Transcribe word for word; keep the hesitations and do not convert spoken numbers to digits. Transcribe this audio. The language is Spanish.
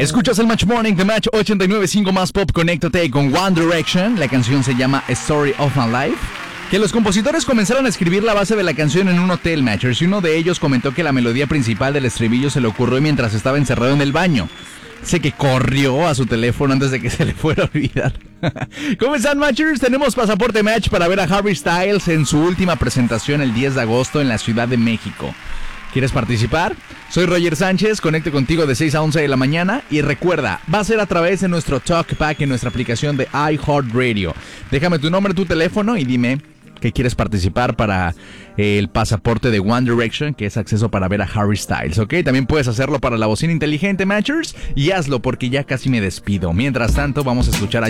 Escuchas el Match Morning de Match ochenta y nueve punto cinco más pop. Conéctate con One Direction. La canción se llama A Story of My Life. Que los compositores comenzaron a escribir la base de la canción en un hotel, Matchers, y uno de ellos comentó que la melodía principal del estribillo se le ocurrió mientras estaba encerrado en el baño. Sé que corrió a su teléfono antes de que se le fuera a olvidar. ¿Cómo están, Matchers? Tenemos pasaporte Match para ver a Harry Styles en su última presentación el diez de agosto en la Ciudad de México. ¿Quieres participar? Soy Roger Sánchez, conecte contigo de seis a once de la mañana y recuerda, va a ser a través de nuestro Talkback en nuestra aplicación de iHeartRadio. Déjame tu nombre, tu teléfono y dime que quieres participar para el pasaporte de One Direction, que es acceso para ver a Harry Styles, ¿ok? También puedes hacerlo para la bocina inteligente, Matchers, y hazlo porque ya casi me despido. Mientras tanto, vamos a escuchar a